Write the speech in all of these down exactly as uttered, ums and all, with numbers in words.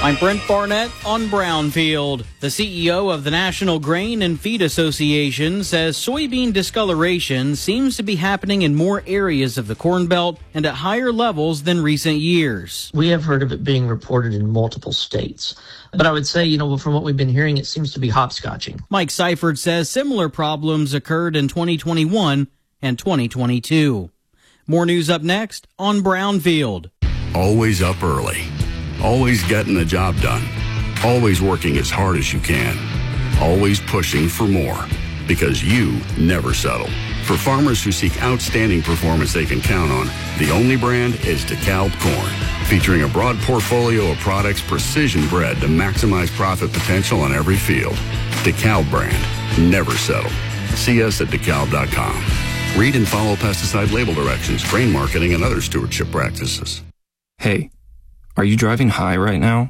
I'm Brent Barnett on Brownfield. The C E O of the National Grain and Feed Association says soybean discoloration seems to be happening in more areas of the Corn Belt and at higher levels than recent years. We have heard of it being reported in multiple states. But I would say, you know, from what we've been hearing, it seems to be hopscotching. Mike Seifert says similar problems occurred in twenty twenty-one and twenty twenty-two. More news up next on Brownfield. Always up early. Always getting the job done. Always working as hard as you can. Always pushing for more. Because you never settle. For farmers who seek outstanding performance they can count on, the only brand is DeKalb Corn. Featuring a broad portfolio of products precision bred to maximize profit potential on every field. DeKalb brand. Never settle. See us at DeKalb dot com. Read and follow pesticide label directions, grain marketing, and other stewardship practices. Hey. Are you driving high right now?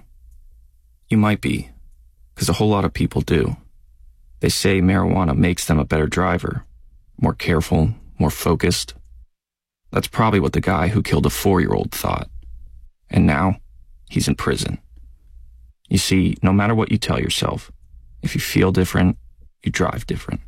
You might be, because a whole lot of people do. They say marijuana makes them a better driver, more careful, more focused. That's probably what the guy who killed a four-year-old thought. And now, he's in prison. You see, no matter what you tell yourself, if you feel different, you drive different.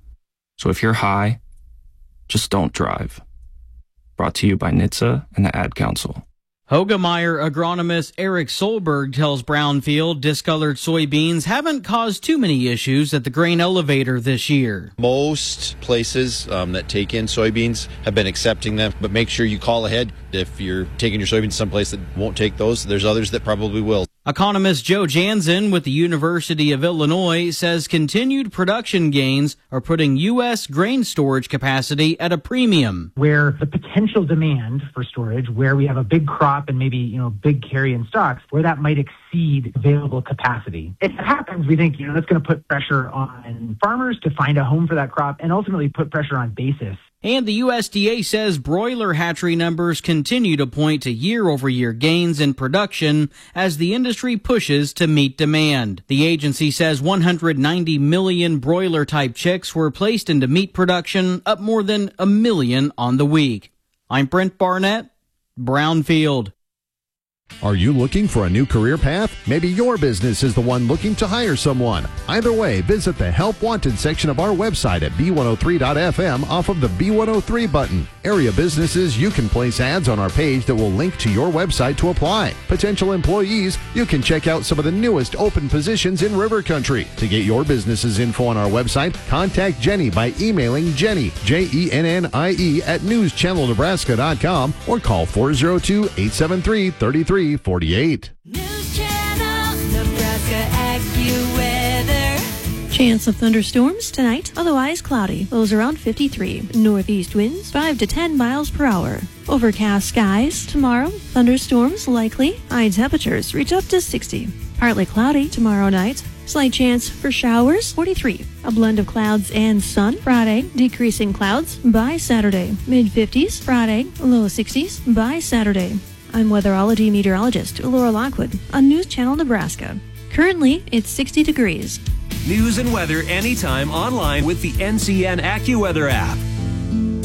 So if you're high, just don't drive. Brought to you by N H T S A and the Ad Council. Hoegemeyer agronomist Eric Solberg tells Brownfield discolored soybeans haven't caused too many issues at the grain elevator this year. Most places um, that take in soybeans have been accepting them, but make sure you call ahead if you're taking your soybeans someplace that won't take those. There's others that probably will. Economist Joe Jansen with the University of Illinois says continued production gains are putting U S grain storage capacity at a premium. Where the potential demand for storage, where we have a big crop and maybe, you know, big carry in stocks, where that might exceed available capacity. If it happens, we think, you know, that's going to put pressure on farmers to find a home for that crop and ultimately put pressure on basis. And the U S D A says broiler hatchery numbers continue to point to year-over-year gains in production as the industry pushes to meet demand. The agency says one hundred ninety million broiler-type chicks were placed into meat production, up more than a million on the week. I'm Brent Barnett, Brownfield. Are you looking for a new career path? Maybe your business is the one looking to hire someone. Either way, visit the Help Wanted section of our website at B one oh three dot F M off of the B one oh three button. Area businesses, you can place ads on our page that will link to your website to apply. Potential employees, you can check out some of the newest open positions in River Country. To get your business's info on our website, contact Jenny by emailing Jenny, J E N N I E, at news channel nebraska dot com or call four oh two, eight seven three, three three forty-eight. News Channel Nebraska AccuWeather. Chance of thunderstorms tonight, otherwise cloudy. Lows around fifty-three. Northeast winds five to ten miles per hour. Overcast skies tomorrow. Thunderstorms likely. High temperatures reach up to sixty. Partly cloudy tomorrow night. Slight chance for showers, forty-three. A blend of clouds and sun Friday. Decreasing clouds by Saturday. Mid fifties Friday. Low sixties by Saturday. I'm weatherology meteorologist Laura Lockwood on News Channel Nebraska. Currently, it's sixty degrees. News and weather anytime online with the N C N AccuWeather app.